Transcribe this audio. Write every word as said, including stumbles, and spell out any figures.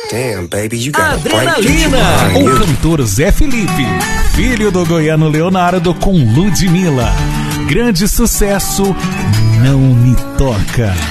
Damn, baby, you got Adrenalina. O cantor Zé Felipe, filho do goiano Leonardo com Ludmilla. Grande sucesso, Não Me Toca.